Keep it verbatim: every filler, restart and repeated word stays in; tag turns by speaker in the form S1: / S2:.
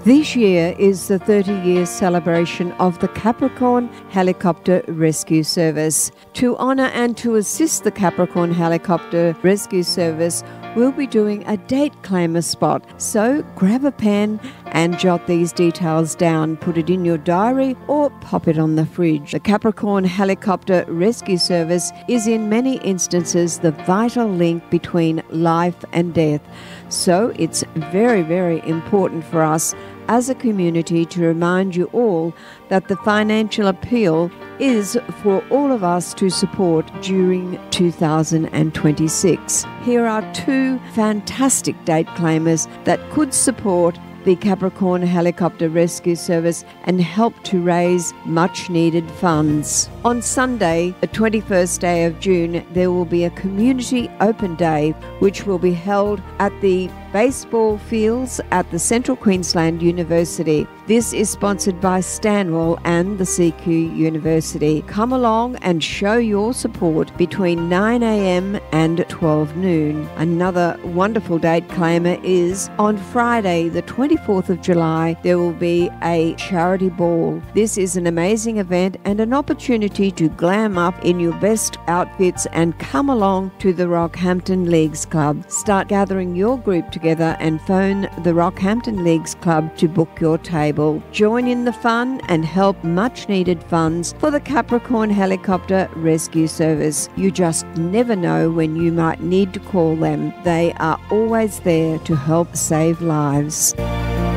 S1: This year is the thirty-year celebration of the Capricorn Helicopter Rescue Service. To honour and to assist the Capricorn Helicopter Rescue Service, we'll be doing a date claimer spot. So grab a pen and jot these details down. Put it in your diary or pop it on the fridge. The Capricorn Helicopter Rescue Service is in many instances the vital link between life and death. So it's very, very important for us as a community to remind you all that the financial appeal is for all of us to support during two thousand twenty-six. Here are two fantastic date claimers that could support the Capricorn Helicopter Rescue Service and help to raise much needed funds. On Sunday, the twenty-first day of June, there will be a community open day which will be held at the baseball fields at the Central Queensland University. This is sponsored by Stanwell and the C Q University. Come along and show your support between nine a.m. and twelve noon. Another wonderful date claimer is on Friday, the twenty-fourth of July, there will be a charity ball. This is an amazing event and an opportunity to glam up in your best outfits and come along to the Rockhampton Leagues Club. Start gathering your group together and phone the Rockhampton Leagues Club to book your table. Join in the fun and help much needed funds for the Capricorn Helicopter Rescue Service. You just never know when you might need to call them. They are always there to help save lives.